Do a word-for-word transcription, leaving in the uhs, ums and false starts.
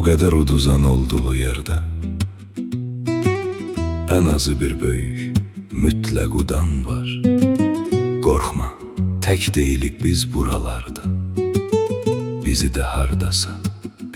qədər uduzan olduğu yerdə ən azı bir böyük mütləq udan var. Qorxma, tək deyilik biz buralarda, bizi də hardasa